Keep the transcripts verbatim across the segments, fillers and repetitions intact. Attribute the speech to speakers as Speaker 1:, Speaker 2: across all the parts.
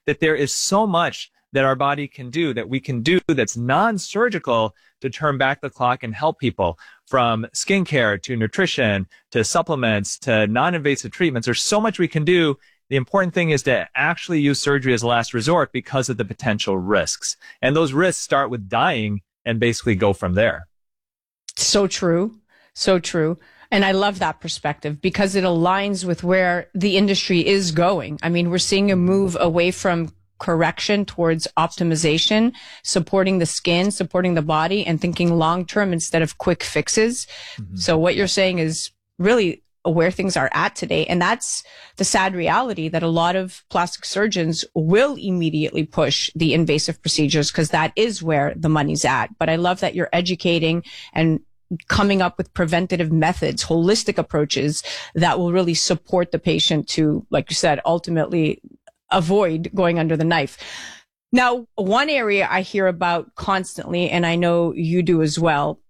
Speaker 1: that there is so much that our body can do, that we can do that's non-surgical to turn back the clock and help people, from skincare to nutrition to supplements to non-invasive treatments. There's so much we can do. The important thing is to actually use surgery as a last resort because of the potential risks. And those risks start with dying and basically go from there.
Speaker 2: So true. So true. And I love that perspective because it aligns with where the industry is going. I mean, we're seeing a move away from correction towards optimization, supporting the skin, supporting the body, and thinking long term instead of quick fixes. Mm-hmm. So what you're saying is really where things are at today. And that's the sad reality, that a lot of plastic surgeons will immediately push the invasive procedures because that is where the money's at. But I love that you're educating and coming up with preventative methods, holistic approaches that will really support the patient to, like you said, ultimately avoid going under the knife. Now, one area I hear about constantly, and I know you do as well,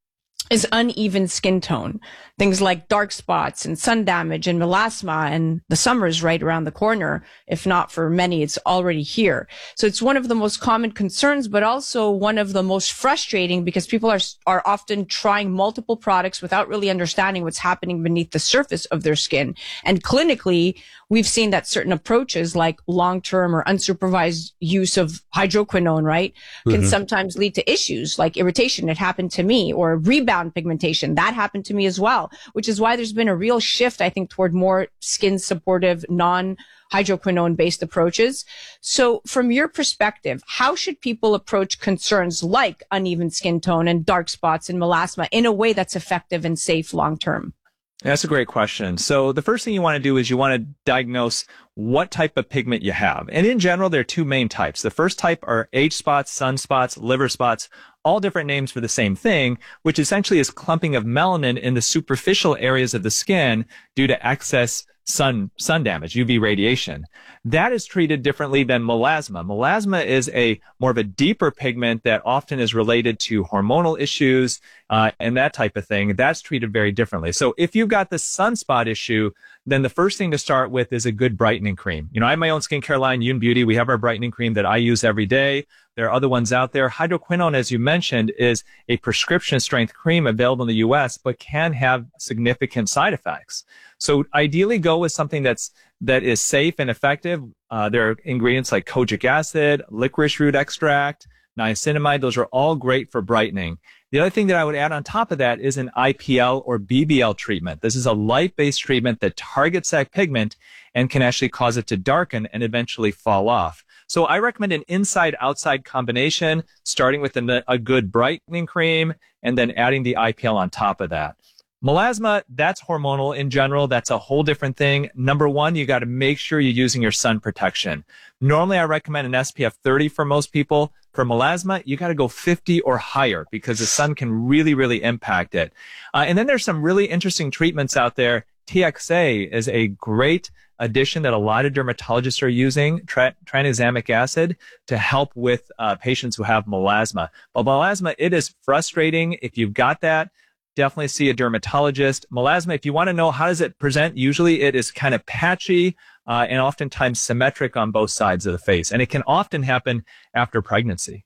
Speaker 2: is uneven skin tone. Things like dark spots and sun damage and melasma, and the summer is right around the corner. If not for many, it's already here. So it's one of the most common concerns, but also one of the most frustrating because people are, are often trying multiple products without really understanding what's happening beneath the surface of their skin. And clinically, we've seen that certain approaches like long-term or unsupervised use of hydroquinone, right, can mm-hmm. sometimes lead to issues like irritation. It happened to me, or rebound pigmentation. That happened to me as well, which is why there's been a real shift, I think, toward more skin supportive, non-hydroquinone based approaches. So from your perspective, how should people approach concerns like uneven skin tone and dark spots and melasma in a way that's effective and safe long-term?
Speaker 1: That's a great question. So the first thing you want to do is you want to diagnose what type of pigment you have. And in general, there are two main types. The first type are age spots, sunspots, liver spots, all different names for the same thing, which essentially is clumping of melanin in the superficial areas of the skin due to excess sun sun damage, U V radiation. That is treated differently than melasma. Melasma is a more of a deeper pigment that often is related to hormonal issues uh, and that type of thing. That's treated very differently. So if you've got the sunspot issue, then the first thing to start with is a good brightening cream. You know, I have my own skincare line, Youn Beauty. We have our brightening cream that I use every day. There are other ones out there. Hydroquinone, as you mentioned, is a prescription strength cream available in the U S, but can have significant side effects. So ideally go with something that's, that is safe and effective. Uh, there are ingredients like kojic acid, licorice root extract, niacinamide. Those are all great for brightening. The other thing that I would add on top of that is an I P L or B B L treatment. This is a light-based treatment that targets that pigment and can actually cause it to darken and eventually fall off. So I recommend an inside-outside combination, starting with a, a good brightening cream and then adding the I P L on top of that. Melasma, that's hormonal in general. That's a whole different thing. Number one, you got to make sure you're using your sun protection. Normally, I recommend an S P F thirty for most people. For melasma, you got to go fifty or higher because the sun can really, really impact it. Uh, and then there's some really interesting treatments out there. T X A is a great addition that a lot of dermatologists are using, tra- tranexamic acid, to help with uh, patients who have melasma. But melasma, it is frustrating. If you've got that, definitely see a dermatologist. Melasma, if you want to know how does it present, usually it is kind of patchy uh, and oftentimes symmetric on both sides of the face. And it can often happen after pregnancy.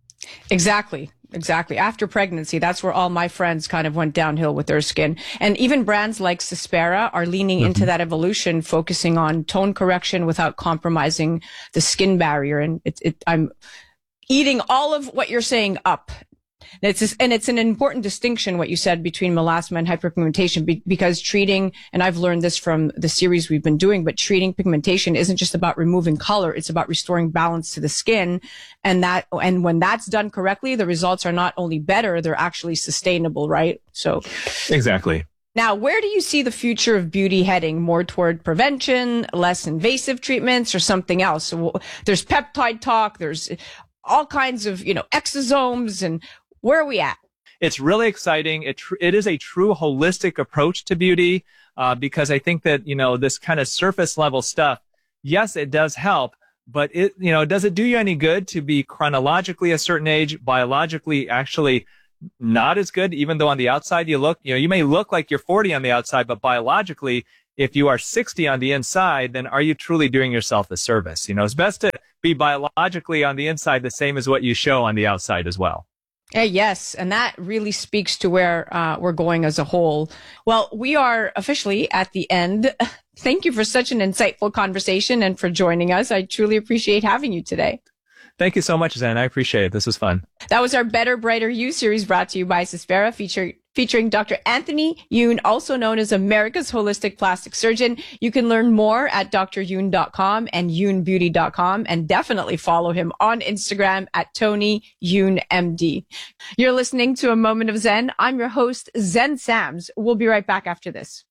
Speaker 2: Exactly. Exactly. After pregnancy, that's where all my friends kind of went downhill with their skin. And even brands like Cespera are leaning mm-hmm. into that evolution, focusing on tone correction without compromising the skin barrier. And it, it, I'm eating all of what you're saying up. And it's, just, and it's an important distinction, what you said, between melasma and hyperpigmentation, be, because treating, and I've learned this from the series we've been doing, but treating pigmentation isn't just about removing color. It's about restoring balance to the skin. And that, and when that's done correctly, the results are not only better, they're actually sustainable, right? So.
Speaker 1: Exactly.
Speaker 2: Now, where do you see the future of beauty heading? More toward prevention, less invasive treatments, or something else? So there's peptide talk. There's all kinds of, you know, exosomes, and where are we at?
Speaker 1: It's really exciting. It tr- it is a true holistic approach to beauty uh, because I think that, you know, this kind of surface level stuff, yes, it does help, but it, you know, does it do you any good to be chronologically a certain age, biologically actually not as good, even though on the outside you look, you know, you may look like you're forty on the outside, but biologically, if you are sixty on the inside, then are you truly doing yourself a service? You know, it's best to be biologically on the inside the same as what you show on the outside as well.
Speaker 2: Uh, yes, and that really speaks to where uh, we're going as a whole. Well, we are officially at the end. Thank you for such an insightful conversation and for joining us. I truly appreciate having you today.
Speaker 1: Thank you so much, Zen. I appreciate it. This was fun.
Speaker 2: That was our Better, Brighter You series brought to you by Cespera, feature, featuring Doctor Anthony Youn, also known as America's Holistic Plastic Surgeon. You can learn more at d r youn dot com and youn beauty dot com, and definitely follow him on Instagram at Tony Youn M D. You're listening to A Moment of Zen. I'm your host, Zen Sams. We'll be right back after this.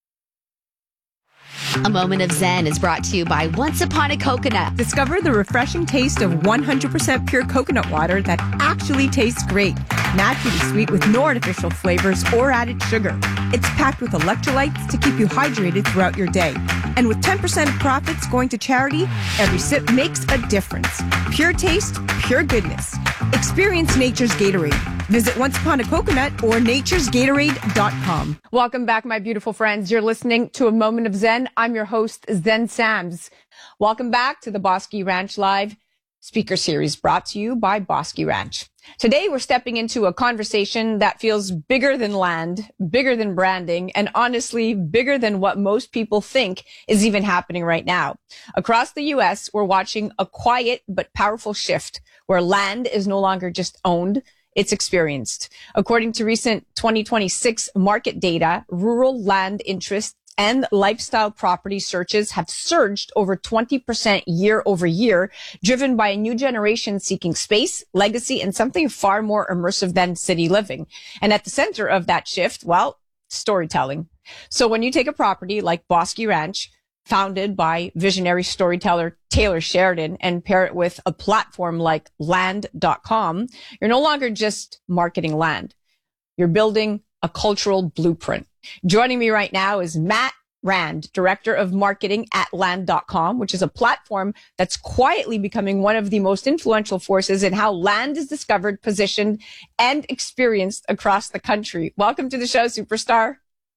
Speaker 3: A Moment of Zen is brought to you by Once Upon a Coconut.
Speaker 4: Discover the refreshing taste of one hundred percent pure coconut water that actually tastes great. Naturally sweet with no artificial flavors or added sugar. It's packed with electrolytes to keep you hydrated throughout your day. And with ten percent of profits going to charity, every sip makes a difference. Pure taste, pure goodness. Experience nature's Gatorade. Visit Once Upon a Coconut or natures gatorade dot com.
Speaker 2: Welcome back, my beautiful friends. You're listening to A Moment of Zen. I'm your host, Zen Sams. Welcome back to the Bosque Ranch Live speaker series brought to you by Bosque Ranch. Today, we're stepping into a conversation that feels bigger than land, bigger than branding, and honestly, bigger than what most people think is even happening right now. Across the U S, we're watching a quiet but powerful shift where land is no longer just owned, it's experienced. According to recent twenty twenty-six market data, rural land interest and lifestyle property searches have surged over twenty percent year over year, driven by a new generation seeking space, legacy, and something far more immersive than city living. And at the center of that shift, well, storytelling. So when you take a property like Bosque Ranch, founded by visionary storyteller Taylor Sheridan, and pair it with a platform like land dot com, you're no longer just marketing land. You're building a cultural blueprint. Joining me right now is Matt Rand, Director of Marketing at land dot com, which is a platform that's quietly becoming one of the most influential forces in how land is discovered, positioned, and experienced across the country. Welcome to the show, superstar.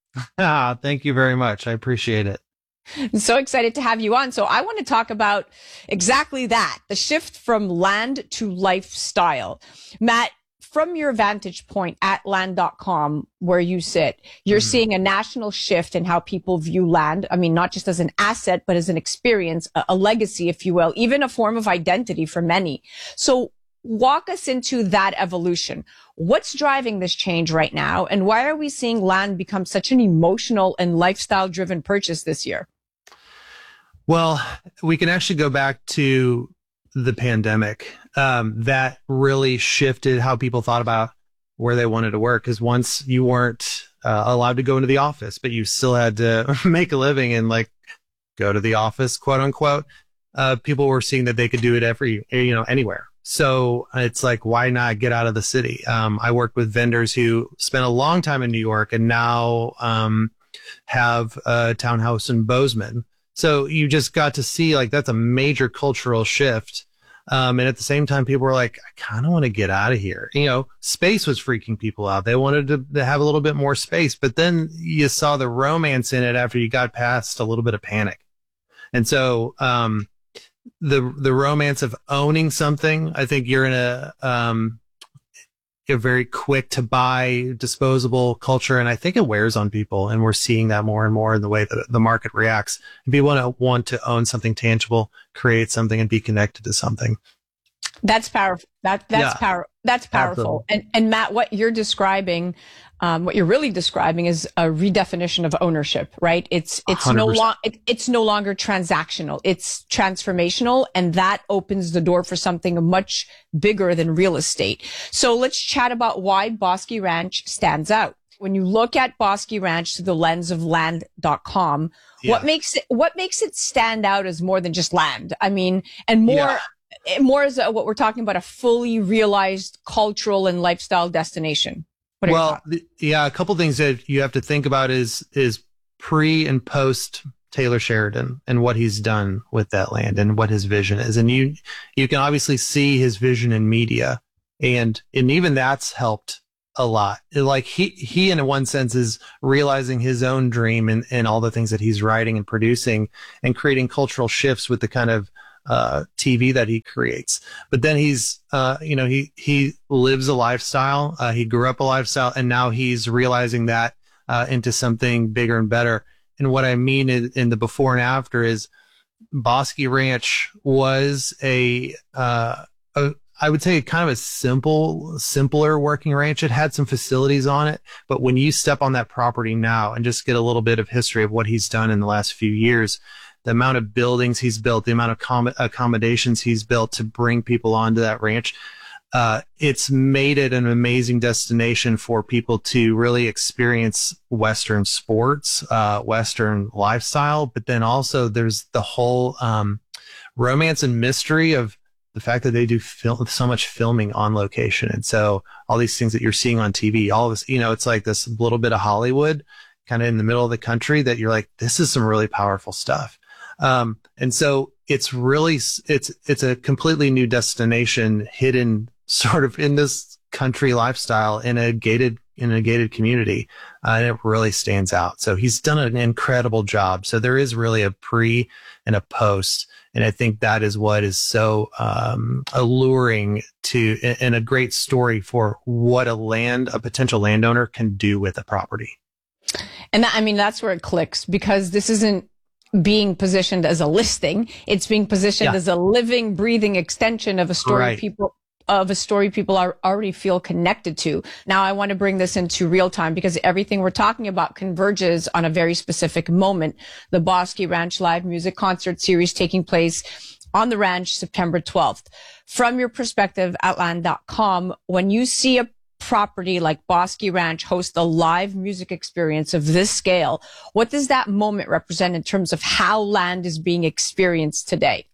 Speaker 5: Ah, thank you very much. I appreciate it.
Speaker 2: I'm so excited to have you on. So I want to talk about exactly that, the shift from land to lifestyle. Matt, from your vantage point at land dot com, where you sit, you're mm-hmm. seeing a national shift in how people view land. I mean, not just as an asset, but as an experience, a, a legacy, if you will, even a form of identity for many. So walk us into that evolution. What's driving this change right now? And why are we seeing land become such an emotional and lifestyle driven purchase this year?
Speaker 5: Well, we can actually go back to the pandemic. Um, that really shifted how people thought about where they wanted to work. Because once you weren't uh, allowed to go into the office, but you still had to make a living and like go to the office, quote unquote, uh, people were seeing that they could do it every, you know, anywhere. So it's like, why not get out of the city? Um, I worked with vendors who spent a long time in New York and now um, have a townhouse in Bozeman. So you just got to see like that's a major cultural shift. Um, and at the same time, people were like, I kind of want to get out of here. You know, space was freaking people out. They wanted to, to have a little bit more space, but then you saw the romance in it after you got past a little bit of panic. And so, um, the, the romance of owning something, I think you're in a, um, a very quick to buy disposable culture. And I think it wears on people. And we're seeing that more and more in the way that the market reacts. And people want to want to own something tangible, create something and be connected to something.
Speaker 2: That's powerful. That that's
Speaker 5: yeah,
Speaker 2: power. That's powerful. And and Matt, what you're describing, um, what you're really describing is a redefinition of ownership, right? It's it's
Speaker 5: one hundred percent.
Speaker 2: no long it, it's no longer transactional. It's transformational, and that opens the door for something much bigger than real estate. So let's chat about why Bosque Ranch stands out. When you look at Bosque Ranch through the lens of land dot com, yeah. what makes it what makes it stand out as more than just land? I mean, and more. Yeah. More as a, what we're talking about, a fully realized cultural and lifestyle destination. What are
Speaker 5: well, th- yeah, a couple things that you have to think about is is pre and post Taylor Sheridan and what he's done with that land and what his vision is. And you you can obviously see his vision in media, and and even that's helped a lot. Like he he in one sense is realizing his own dream and and all the things that he's writing and producing and creating cultural shifts with the kind of uh, T V that he creates. But then he's, uh, you know, he, he lives a lifestyle. Uh, he grew up a lifestyle, and now he's realizing that, uh, into something bigger and better. And what I mean in, in the before and after is Bosque Ranch was a, uh, a, I would say kind of a simple, simpler working ranch. It had some facilities on it, but when you step on that property now and just get a little bit of history of what he's done in the last few years, the amount of buildings he's built, the amount of com- accommodations he's built to bring people onto that ranch, uh, it's made it an amazing destination for people to really experience Western sports, uh, Western lifestyle. But then also there's the whole, um, romance and mystery of the fact that they do film, so much filming on location. And so all these things that you're seeing on T V, all of this, you know, it's like this little bit of Hollywood kind of in the middle of the country that you're like, this is some really powerful stuff. Um, and so it's really, it's, it's a completely new destination hidden sort of in this country lifestyle in a gated, in a gated community. Uh, and it really stands out. So he's done an incredible job. So there is really a pre and a post. And I think that is what is so, um, alluring to, and a great story for what a land, a potential landowner can do with a property.
Speaker 2: And that, I mean, that's where it clicks, because this isn't being positioned as a listing. It's being positioned
Speaker 5: Yeah.
Speaker 2: as a living, breathing extension of a story
Speaker 5: Right.
Speaker 2: people of a story people are already feel connected to. Now I want to bring this into real time, because everything we're talking about converges on a very specific moment. The Bosque Ranch live music concert series taking place on the ranch September twelfth. From your perspective at land dot com, when you see a property like Bosque Ranch host a live music experience of this scale, what does that moment represent in terms of how land is being experienced today?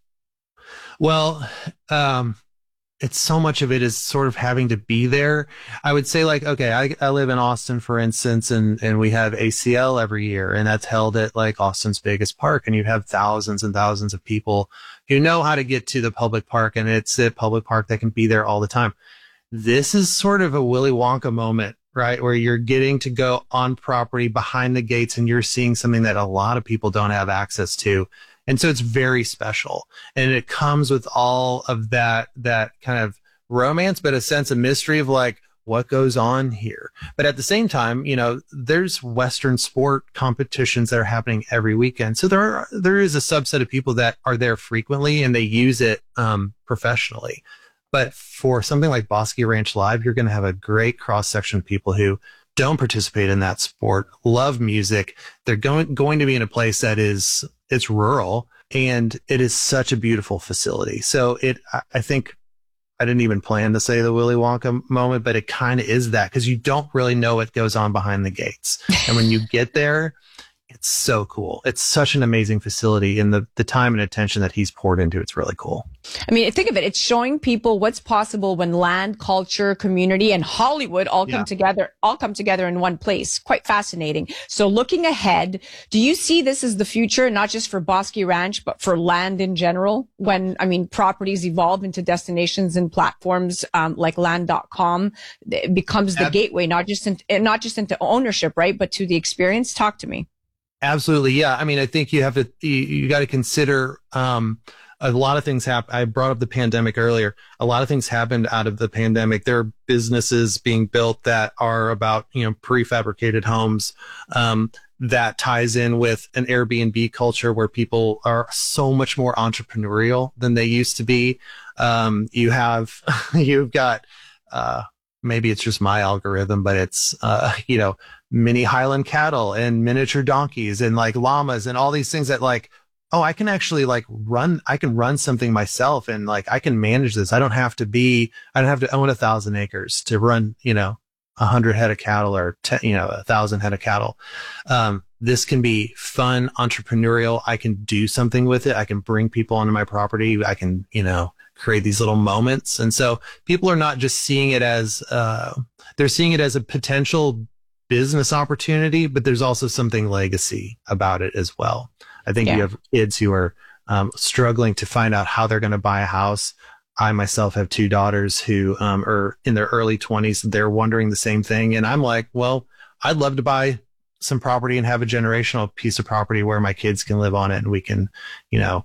Speaker 5: Well, um, it's so much of it is sort of having to be there. I would say like, okay, I, I live in Austin, for instance, and, and we have A C L every year, and that's held at like Austin's biggest park. And you have thousands and thousands of people who know how to get to the public park, and it's a public park that can be there all the time. This is sort of a Willy Wonka moment, right? Where you're getting to go on property behind the gates, and you're seeing something that a lot of people don't have access to. And so it's very special, and it comes with all of that, that kind of romance, but a sense of mystery of like, what goes on here? But at the same time, you know, there's Western sport competitions that are happening every weekend. So there are, there is a subset of people that are there frequently, and they use it, um, professionally. But for something like Bosque Ranch Live, you're going to have a great cross section of people who don't participate in that sport, love music. They're going, going to be in a place that is, it's rural, and it is such a beautiful facility. So it, I think I didn't even plan to say the Willy Wonka moment, but it kind of is that, because you don't really know what goes on behind the gates. And when you get there, it's so cool. It's such an amazing facility, and the, the time and attention that he's poured into it's really cool.
Speaker 2: I mean, think of it. It's showing people what's possible when land, culture, community, and Hollywood all come
Speaker 5: Yeah.
Speaker 2: together, all come together in one place. Quite fascinating. So looking ahead, do you see this as the future, not just for Bosque Ranch, but for land in general? When, I mean, properties evolve into destinations and platforms, um, like land dot com, it becomes the
Speaker 5: Ab-
Speaker 2: gateway, not just in, not just into ownership, right? But to the experience. Talk to me.
Speaker 5: Absolutely. Yeah. I mean, I think you have to, you, you got to consider, um, a lot of things happen. I brought up the pandemic earlier. A lot of things happened out of the pandemic. There are businesses being built that are about, you know, prefabricated homes, um, that ties in with an Airbnb culture where people are so much more entrepreneurial than they used to be. Um, you have, you've got, uh, maybe it's just my algorithm, but it's, uh, you know, mini Highland cattle and miniature donkeys and like llamas and all these things that like, oh, I can actually like run, I can run something myself, and like, I can manage this. I don't have to be, I don't have to own a thousand acres to run, you know, a hundred head of cattle or ten, you know, a thousand head of cattle. Um, this can be fun, entrepreneurial. I can do something with it. I can bring people onto my property. I can, you know, create these little moments. And so people are not just seeing it as, uh, they're seeing it as a potential business opportunity, but there's also something legacy about it as well. I think
Speaker 2: Yeah.
Speaker 5: you have kids who are, um, struggling to find out how they're going to buy a house. I myself have two daughters who, um, are in their early twenties. They're wondering the same thing. And I'm like, well, I'd love to buy some property and have a generational piece of property where my kids can live on it, and we can, you know,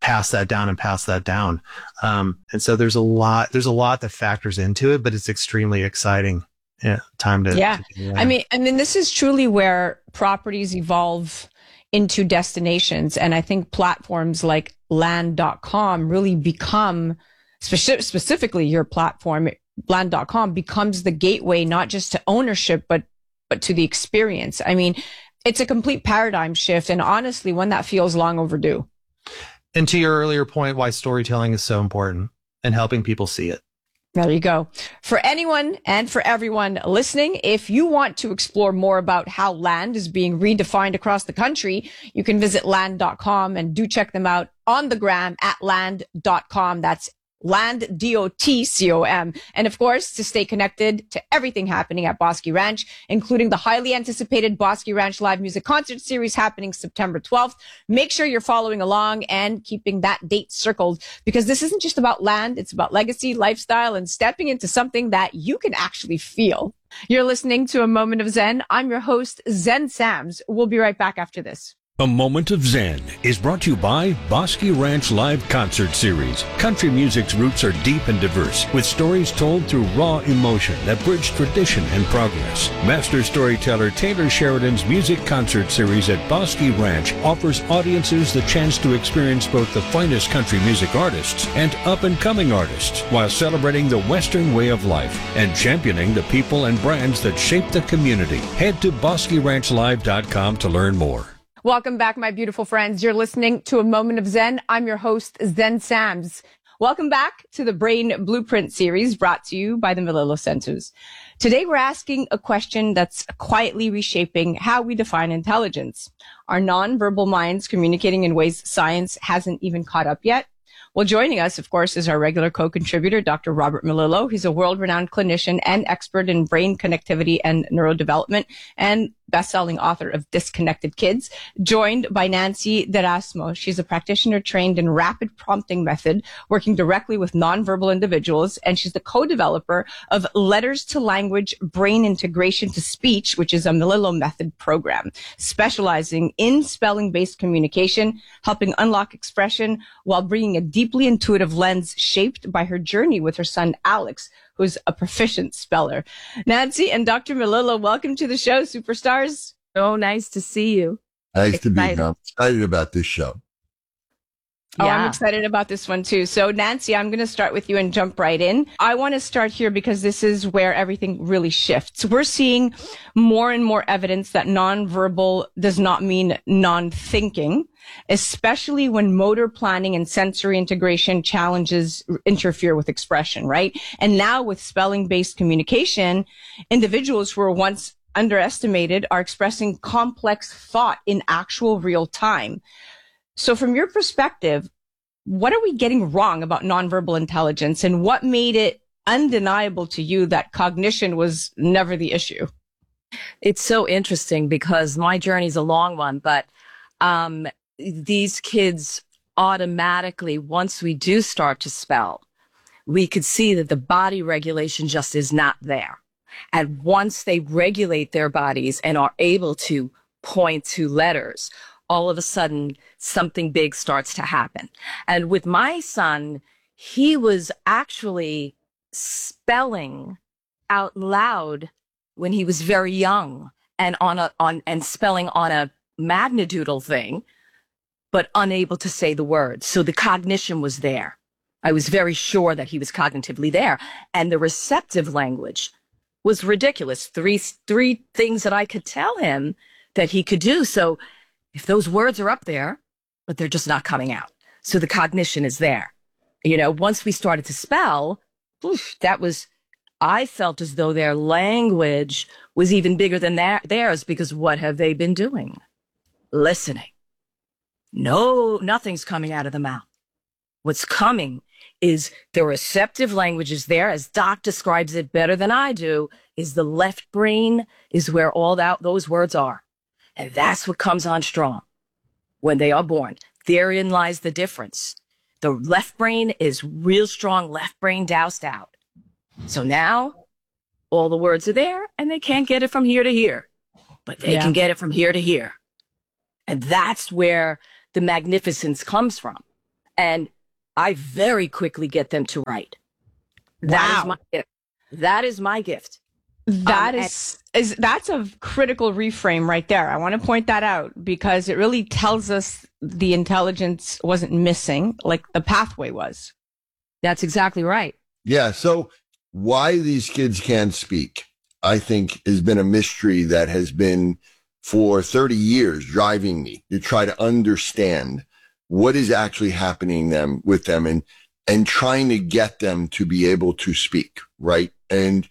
Speaker 5: pass that down and pass that down. Um, and so there's a lot, there's a lot that factors into it, but it's extremely exciting. Yeah, time to.
Speaker 2: Yeah.
Speaker 5: to
Speaker 2: I mean, I mean, this is truly where properties evolve into destinations. And I think platforms like land dot com really become, speci- specifically your platform, land dot com becomes the gateway, not just to ownership, but, but to the experience. I mean, it's a complete paradigm shift. And honestly, one that feels long overdue.
Speaker 5: And to your earlier point, why storytelling is so important and helping people see it.
Speaker 2: There you go. For anyone and for everyone listening, if you want to explore more about how land is being redefined across the country, you can visit land dot com and do check them out on the gram at land dot com. That's land, D O T C O M. And of course, to stay connected to everything happening at Bosque Ranch, including the highly anticipated Bosque Ranch live music concert series happening September twelfth. Make sure you're following along and keeping that date circled, because this isn't just about land. It's about legacy, lifestyle, and stepping into something that you can actually feel. You're listening to A Moment of Zen. I'm your host, Zen Sams. We'll be right back after this.
Speaker 6: A Moment of Zen is brought to you by Bosque Ranch Live Concert Series. Country music's roots are deep and diverse, with stories told through raw emotion that bridge tradition and progress. Master storyteller Taylor Sheridan's Music Concert Series at Bosque Ranch offers audiences the chance to experience both the finest country music artists and up-and-coming artists, while celebrating the Western way of life and championing the people and brands that shape the community. Head to bosque ranch live dot com to learn more.
Speaker 2: Welcome back, my beautiful friends. You're listening to A Moment of Zen. I'm your host, Zen Sams. Welcome back to the Brain Blueprint series brought to you by the Melillo Centers. Today, we're asking a question that's quietly reshaping how we define intelligence. Are nonverbal minds communicating in ways science hasn't even caught up yet? Well, joining us, of course, is our regular co-contributor, Doctor Robert Melillo. He's a world-renowned clinician and expert in brain connectivity and neurodevelopment, and best-selling author of Disconnected Kids, joined by Nancy D'Erasmo. She's a practitioner trained in rapid prompting method, working directly with nonverbal individuals, and she's the co-developer of Letters to Language Brain Integration to Speech, which is a Melillo method program, specializing in spelling-based communication, helping unlock expression while bringing a deeply intuitive lens shaped by her journey with her son, Alex, who's a proficient speller. Nancy and Doctor Melillo, welcome to the show, superstars.
Speaker 7: So nice to see you.
Speaker 8: Nice to be
Speaker 7: Excited.
Speaker 8: here. I'm excited about this show.
Speaker 2: Oh,
Speaker 7: Yeah.
Speaker 2: I'm excited about this one too. So Nancy, I'm going to start with you and jump right in. I want to start here because this is where everything really shifts. We're seeing more and more evidence that nonverbal does not mean non-thinking, especially when motor planning and sensory integration challenges interfere with expression, right? And now with spelling-based communication, individuals who were once underestimated are expressing complex thought in actual real time. So from your perspective, what are we getting wrong about nonverbal intelligence, and what made it undeniable to you that cognition was never the issue?
Speaker 7: It's so interesting because my journey's a long one, but um, these kids automatically, once we do start to spell, we could see that the body regulation just is not there. And once they regulate their bodies and are able to point to letters, all of a sudden something big starts to happen. And with my son, he was actually spelling out loud when he was very young and on a, on, and spelling on a magnadoodle thing, but unable to say the words. So the cognition was there. I was very sure that he was cognitively there. And the receptive language was ridiculous. Three, three things that I could tell him that he could do. So if those words are up there, but they're just not coming out. So the cognition is there. You know, once we started to spell, oof, that was, I felt as though their language was even bigger than their, theirs, because what have they been doing? Listening. No, nothing's coming out of the mouth. What's coming is the receptive language is there, as Doc describes it better than I do, is the left brain is where all that, those words are. And that's what comes on strong when they are born. Therein lies the difference. The left brain is real strong, left brain doused out. So now all the words are there and they can't get it from here to here, but they
Speaker 2: Yeah.
Speaker 7: can get it from here to here. And that's where the magnificence comes from. And I very quickly get them to write. That
Speaker 2: Wow.
Speaker 7: is my gift. That is my gift.
Speaker 2: That
Speaker 7: Um,
Speaker 2: is, is that's a critical reframe right there. I want to point that out because it really tells us the intelligence wasn't missing like the pathway was.
Speaker 7: That's exactly right.
Speaker 8: Yeah. So why these kids can't speak, I think, has been a mystery that has been for thirty years driving me to try to understand what is actually happening them with them and, and trying to get them to be able to speak. Right. And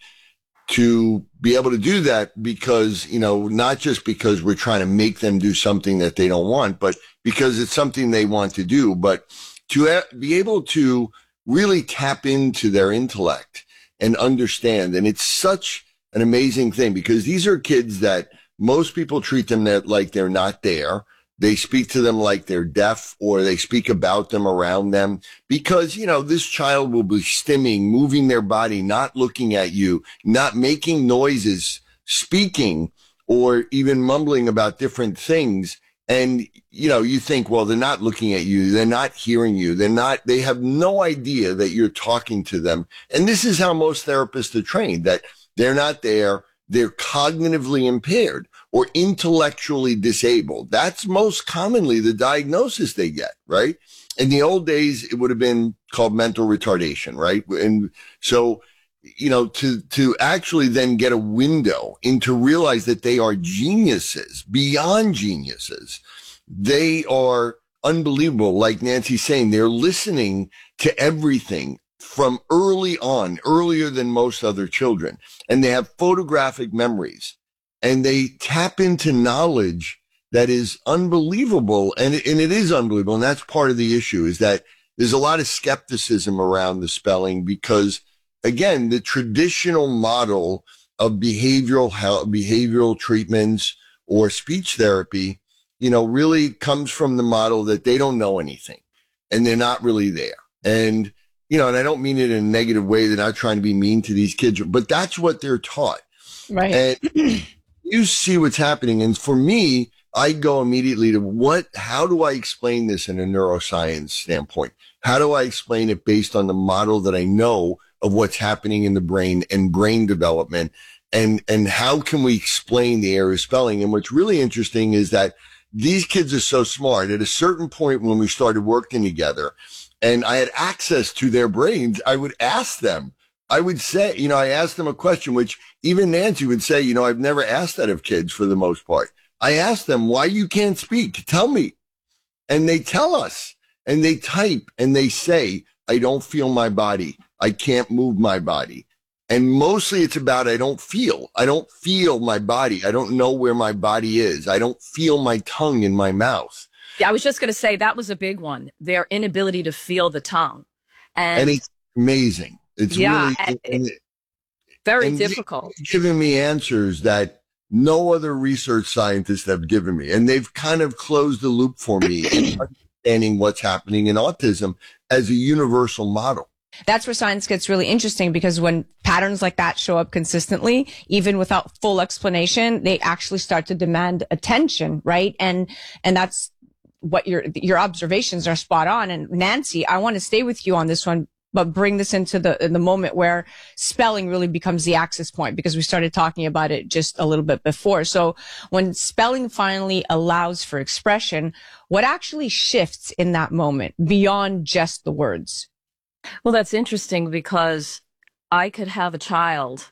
Speaker 8: to be able to do that because, you know, not just because we're trying to make them do something that they don't want, but because it's something they want to do, but to a- be able to really tap into their intellect and understand. And it's such an amazing thing because these are kids that most people treat them that like they're not there. They speak to them like they're deaf, or they speak about them around them because, you know, this child will be stimming, moving their body, not looking at you, not making noises, speaking, or even mumbling about different things. And, you know, you think, well, they're not looking at you. They're not hearing you. They're not, they have no idea that you're talking to them. And this is how most therapists are trained, that they're not there. They're cognitively impaired or intellectually disabled. That's most commonly the diagnosis they get, right? In the old days, it would have been called mental retardation, right? And so, you know, to, to actually then get a window into realize that they are geniuses, beyond geniuses. They are unbelievable. Like Nancy's saying, they're listening to everything from early on, earlier than most other children. And they have photographic memories and they tap into knowledge that is unbelievable. And, and it is unbelievable. And that's part of the issue, is that there's a lot of skepticism around the spelling because, again, the traditional model of behavioral health, behavioral treatments or speech therapy, you know, really comes from the model that they don't know anything and they're not really there. And, you know, and I don't mean it in a negative way. They're not trying to be mean to these kids, but that's what they're taught.
Speaker 2: Right.
Speaker 8: And you see what's happening. And for me, I go immediately to what, how do I explain this in a neuroscience standpoint? How do I explain it based on the model that I know of what's happening in the brain and brain development? And, and how can we explain the error of spelling? And what's really interesting is that these kids are so smart. At a certain point when we started working together and I had access to their brains, I would ask them, I would say, you know, I asked them a question, which even Nancy would say, you know, I've never asked that of kids for the most part. I asked them why you can't speak. Tell me. And they tell us and they type and they say, I don't feel my body. I can't move my body. And mostly it's about, I don't feel, I don't feel my body. I don't know where my body is. I don't feel my tongue in my mouth.
Speaker 7: Yeah, I was just going to say that was a big one. Their inability to feel the tongue. And,
Speaker 8: And it's amazing. It's
Speaker 7: Yeah,
Speaker 8: really
Speaker 7: and
Speaker 8: and it-
Speaker 7: very
Speaker 8: and
Speaker 7: difficult.
Speaker 8: you've given me answers that no other research scientists have given me. And they've kind of closed the loop for me in understanding what's happening in autism as a universal model.
Speaker 2: That's where science gets really interesting because when patterns like that show up consistently, even without full explanation, they actually start to demand attention, right? And, and that's what your, your observations are spot on. And Nancy, I want to stay with you on this one, but bring this into the, in the moment where spelling really becomes the access point because we started talking about it just a little bit before. So when spelling finally allows for expression, what actually shifts in that moment beyond just the words?
Speaker 7: Well, that's interesting because I could have a child,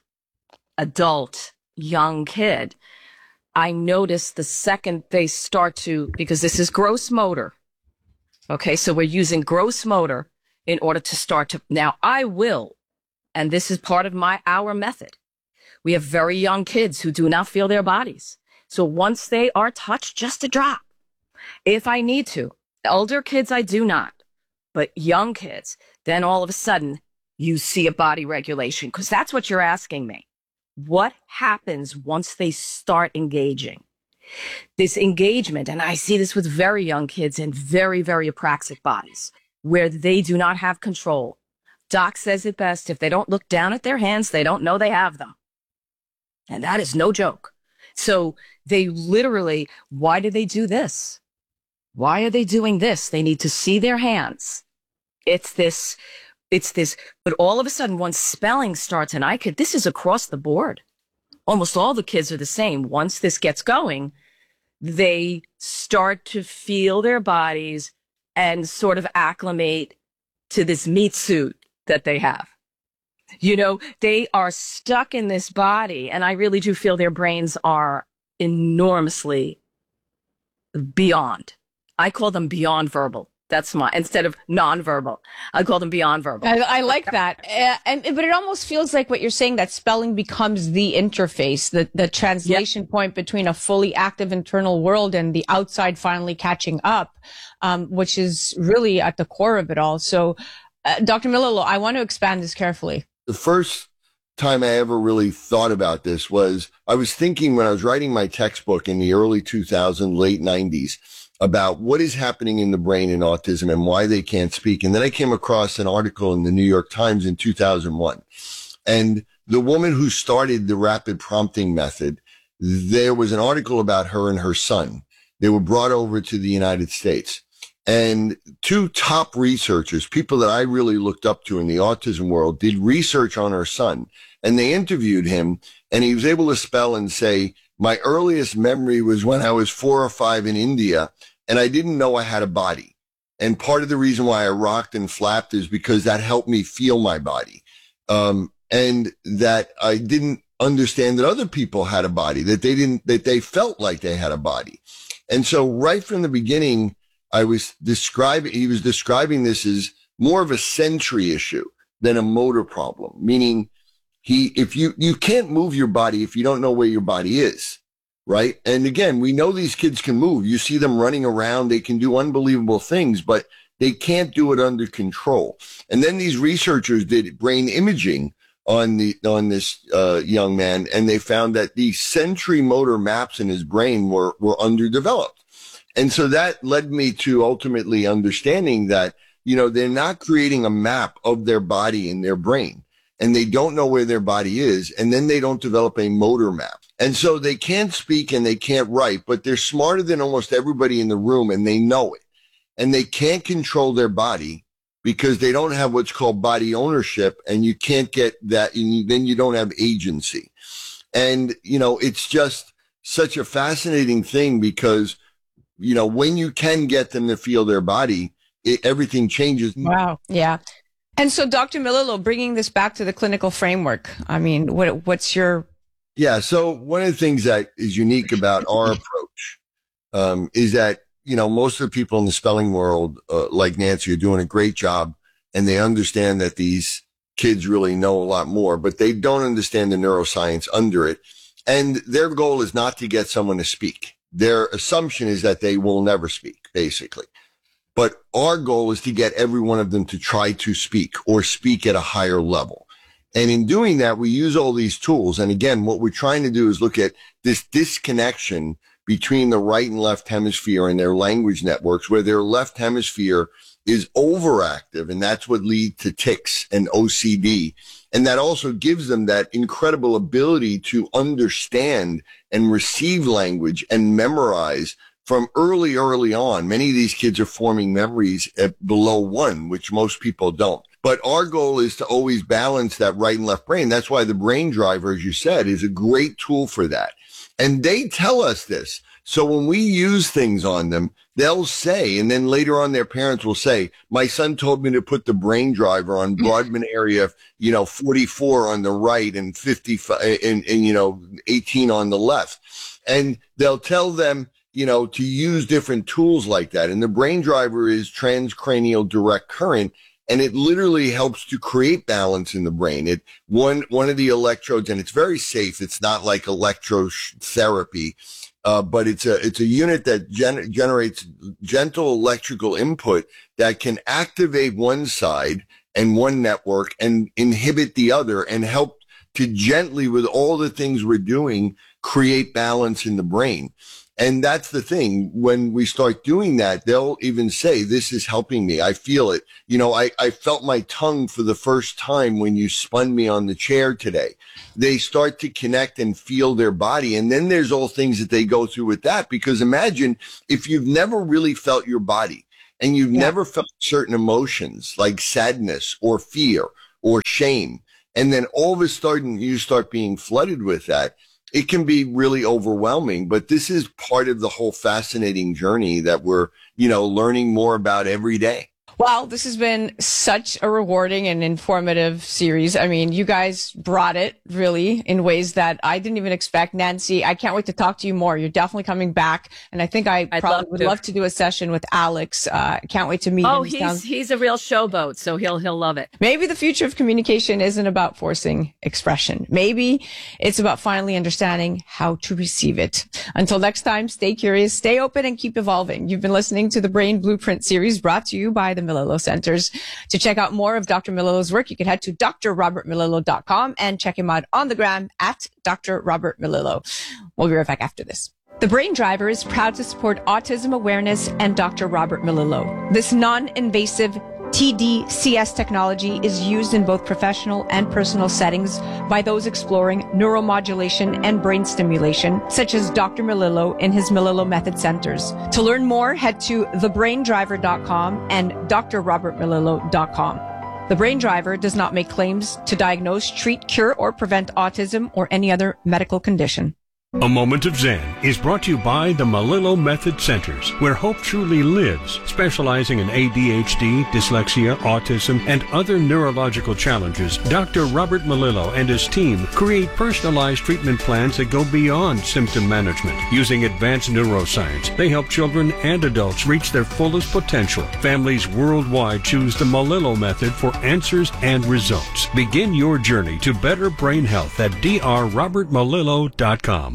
Speaker 7: adult, young kid. I notice the second they start to, because this is gross motor. Okay, so we're using gross motor in order to start to, now I will, and this is part of my, our method. We have very young kids who do not feel their bodies. So once they are touched, just a drop, if I need to. Older kids, I do not, but young kids, then all of a sudden you see a body regulation because that's what you're asking me. What happens once they start engaging? This engagement, and I see this with very young kids and very, very apraxic bodies where they do not have control. Doc says it best. If they don't look down at their hands, they don't know they have them. And that is no joke. So they literally, why do they do this? Why are they doing this? They need to see their hands. It's this, it's this, but all of a sudden once spelling starts, and I could, this is across the board. Almost all the kids are the same. Once this gets going, they start to feel their bodies and sort of acclimate to this meat suit that they have. You know, they are stuck in this body, and I really do feel their brains are enormously beyond. I call them beyond verbal. That's my, instead of nonverbal, I call them beyond verbal.
Speaker 2: I, I like that. Uh, and, but it almost feels like what you're saying, that spelling becomes the interface, the, the translation yep. point between a fully active internal world and the outside finally catching up, um, which is really at the core of it all. So, uh, Doctor Milolo, I want to expand this carefully.
Speaker 8: The first time I ever really thought about this was I was thinking when I was writing my textbook in the early two thousands, late nineties, about what is happening in the brain in autism and why they can't speak. And then I came across an article in the New York Times in two thousand one. And the woman who started the rapid prompting method, there was an article about her and her son. They were brought over to the United States. And two top researchers, people that I really looked up to in the autism world, did research on her son. And they interviewed him, and he was able to spell and say, my earliest memory was when I was four or five in India, and I didn't know I had a body. And part of the reason why I rocked and flapped is because that helped me feel my body. Um, and that I didn't understand that other people had a body, that they didn't, that they felt like they had a body. And so right from the beginning, I was describing, he was describing this as more of a sensory issue than a motor problem, meaning he, if you, you can't move your body if you don't know where your body is, right? And again, we know these kids can move. You see them running around. They can do unbelievable things, but they can't do it under control. And then these researchers did brain imaging on the, on this, uh, young man, and they found that the sensory motor maps in his brain were, were underdeveloped. And so that led me to ultimately understanding that, you know, they're not creating a map of their body in their brain, and they don't know where their body is. And then they don't develop a motor map. And so they can't speak and they can't write, but they're smarter than almost everybody in the room, and they know it. And they can't control their body because they don't have what's called body ownership, and you can't get that. And then you don't have agency. And, you know, it's just such a fascinating thing because, you know, when you can get them to feel their body, it, everything changes.
Speaker 2: Wow. Yeah. And so, Doctor Milolo, bringing this back to the clinical framework, I mean, what, what's your...
Speaker 8: Yeah. So one of the things that is unique about our approach um, is that, you know, most of the people in the spelling world, uh, like Nancy, are doing a great job, and they understand that these kids really know a lot more, but they don't understand the neuroscience under it. And their goal is not to get someone to speak. Their assumption is that they will never speak, basically. But our goal is to get every one of them to try to speak or speak at a higher level. And in doing that, we use all these tools. And again, what we're trying to do is look at this disconnection between the right and left hemisphere and their language networks, where their left hemisphere is overactive. And that's what leads to tics and O C D. And that also gives them that incredible ability to understand and receive language and memorize from early, early on. Many of these kids are forming memories at below one, which most people don't. But our goal is to always balance that right and left brain. That's why the brain driver, as you said, is a great tool for that. And they tell us this. So when we use things on them, they'll say, and then later on their parents will say, my son told me to put the brain driver on Broadman area, you know, forty-four on the right and fifty-five and, and, you know, eighteen on the left. And they'll tell them, you know, to use different tools like that. And the brain driver is transcranial direct current. And it literally helps to create balance in the brain. It one one of the electrodes, and it's very safe. It's not like electrotherapy, uh, but it's a it's a unit that gen- generates gentle electrical input that can activate one side and one network and inhibit the other, and help to gently, with all the things we're doing, create balance in the brain. And that's the thing. When we start doing that, they'll even say, this is helping me. I feel it. You know, I, I felt my tongue for the first time when you spun me on the chair today. They start to connect and feel their body. And then there's all things that they go through with that, because imagine if you've never really felt your body and you've yeah. never felt certain emotions like sadness or fear or shame. And then all of a sudden you start being flooded with that. It can be really overwhelming, but this is part of the whole fascinating journey that we're, you know, learning more about every day.
Speaker 2: Well, this has been such a rewarding and informative series. I mean, you guys brought it really in ways that I didn't even expect. Nancy, I can't wait to talk to you more. You're definitely coming back. And I think I I'd probably love would to. love to do a session with Alex. Uh, can't wait to meet
Speaker 7: oh,
Speaker 2: him.
Speaker 7: Oh, he's,
Speaker 2: sounds-
Speaker 7: he's a real showboat, so he'll, he'll love it.
Speaker 2: Maybe the future of communication isn't about forcing expression. Maybe it's about finally understanding how to receive it. Until next time, stay curious, stay open, and keep evolving. You've been listening to the Brain Blueprint series brought to you by the Melillo Centers. To check out more of Doctor Melillo's work, you can head to d r robert melillo dot com and check him out on the gram at Doctor Robert Melillo. We'll be right back after this. The Brain Driver is proud to support autism awareness and Doctor Robert Melillo. This non-invasive T D C S technology is used in both professional and personal settings by those exploring neuromodulation and brain stimulation, such as Doctor Melillo in his Melillo Method Centers. To learn more, head to the brain driver dot com and d r robert melillo dot com. The Brain Driver does not make claims to diagnose, treat, cure, or prevent autism or any other medical condition.
Speaker 6: A Moment of Zen is brought to you by the Melillo Method Centers, where hope truly lives, specializing in A D H D, dyslexia, autism, and other neurological challenges. Doctor Robert Melillo and his team create personalized treatment plans that go beyond symptom management. Using advanced neuroscience, they help children and adults reach their fullest potential. Families worldwide choose the Melillo Method for answers and results. Begin your journey to better brain health at d r robert melillo dot com.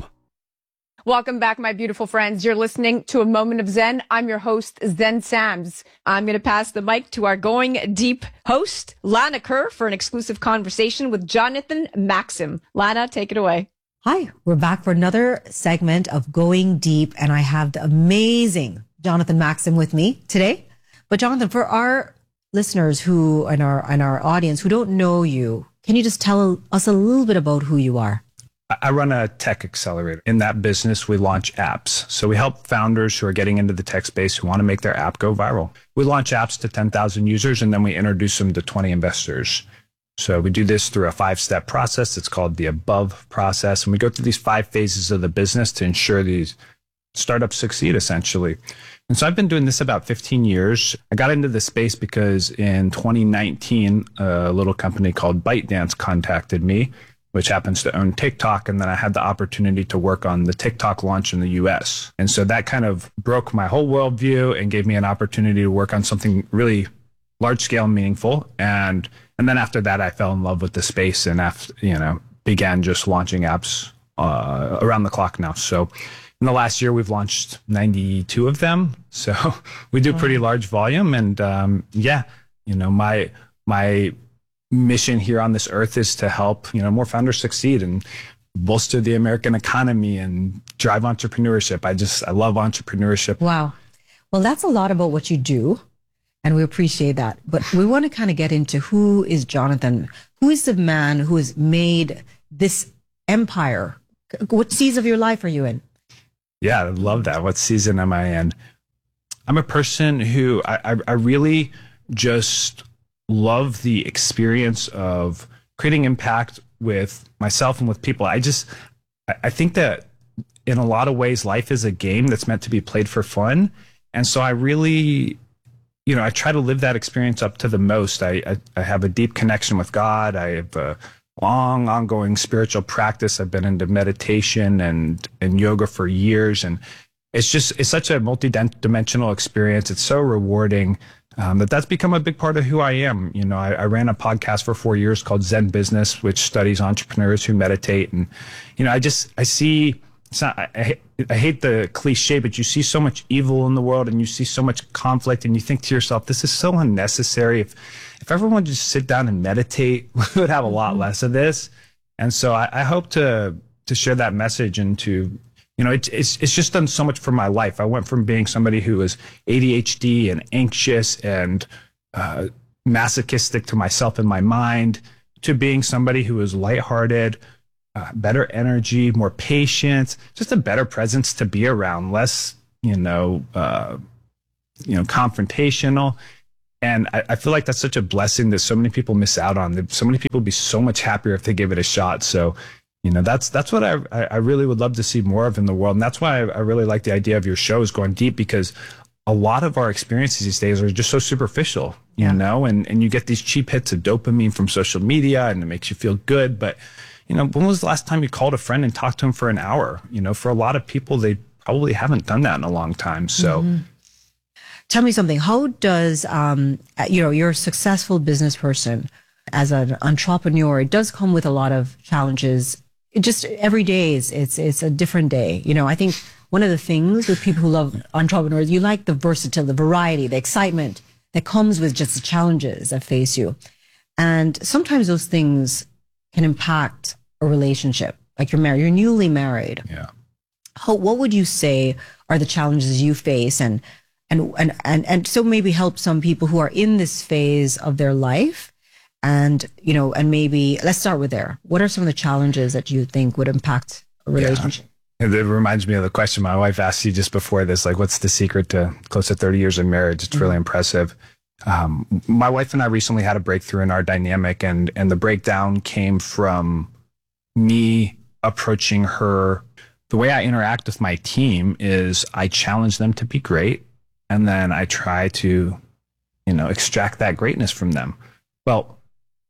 Speaker 2: Welcome back, my beautiful friends. You're listening to A Moment of Zen. I'm your host, Zen Sams. I'm going to pass the mic to our Going Deep host, Lana Kerr, for an exclusive conversation with Jonathan Maxim. Lana, take it away.
Speaker 9: Hi, we're back for another segment of Going Deep, and I have the amazing Jonathan Maxim with me today. But Jonathan, for our listeners who and our and our audience who don't know you, can you just tell us a little bit about who you are?
Speaker 10: I run a tech accelerator. In that business, we launch apps. So we help founders who are getting into the tech space who want to make their app go viral. We launch apps to ten thousand users, and then we introduce them to twenty investors. So we do this through a five-step process. It's called the above process. And we go through these five phases of the business to ensure these startups succeed, essentially. And so I've been doing this about fifteen years. I got into the space because in twenty nineteen, a little company called ByteDance contacted me, which happens to own TikTok. And then I had the opportunity to work on the TikTok launch in the U S. And so that kind of broke my whole worldview and gave me an opportunity to work on something really large scale and meaningful. And, and then after that, I fell in love with the space and after, you know, began just launching apps uh, around the clock now. So in the last year, we've launched ninety-two of them. So we do pretty large volume. And um, yeah, you know, my, my, mission here on this earth is to help, you know, more founders succeed and bolster the American economy and drive entrepreneurship. I just, I love entrepreneurship.
Speaker 9: Wow. Well, that's a lot about what you do, and we appreciate that. But we want to kind of get into who is Jonathan? Who is the man who has made this empire? What season of your life are you in?
Speaker 10: Yeah, I love that. What season am I in? I'm a person who I, I, I really just love the experience of creating impact with myself and with people. I just, I think that in a lot of ways, life is a game that's meant to be played for fun. And so I really, you know, I try to live that experience up to the most. I, I, I have a deep connection with God. I have a long, ongoing spiritual practice. I've been into meditation and, and yoga for years. And it's just, it's such a multi-dimensional experience. It's so rewarding. Um, that that's become a big part of who I am. You know, I, I ran a podcast for four years called Zen Business, which studies entrepreneurs who meditate. And, you know, I just, I see, it's not, I, I, I hate the cliche, but you see so much evil in the world and you see so much conflict and you think to yourself, this is so unnecessary. If, if everyone just sit down and meditate, we would have a lot less of this. And so I, I hope to to share that message and to, you know, it's, it's, it's just done so much for my life. I went from being somebody who was A D H D and anxious and uh, masochistic to myself in my mind to being somebody who is lighthearted, uh, better energy, more patience, just a better presence to be around, less, you know, uh, you know, confrontational. And I, I feel like that's such a blessing that so many people miss out on. So many people would be so much happier if they gave it a shot. So, you know, that's that's what I I really would love to see more of in the world. And that's why I, I really like the idea of your shows going deep, because a lot of our experiences these days are just so superficial, you yeah. know, and, and you get these cheap hits of dopamine from social media and it makes you feel good. But, you know, when was the last time you called a friend and talked to him for an hour? You know, for a lot of people, they probably haven't done that in a long time. So
Speaker 9: mm-hmm. Tell me something. How does, um, you know, you're a successful business person as an entrepreneur. It does come with a lot of challenges. It just every day is it's it's a different day. You know, I think one of the things with people who love entrepreneurs, you like the versatility, the variety, the excitement that comes with just the challenges that face you. And sometimes those things can impact a relationship. Like you're married, you're newly married.
Speaker 10: Yeah.
Speaker 9: How, what would you say are the challenges you face, and and and and and so maybe help some people who are in this phase of their life, and you know, and maybe let's start with there. What are some of the challenges that you think would impact a relationship?
Speaker 10: Yeah. It reminds me of the question my wife asked you just before this, like, what's the secret to close to thirty years of marriage? It's mm-hmm. really impressive. Um, my wife and I recently had a breakthrough in our dynamic, and, and the breakdown came from me approaching her. The way I interact with my team is I challenge them to be great, and then I try to, you know, extract that greatness from them. Well,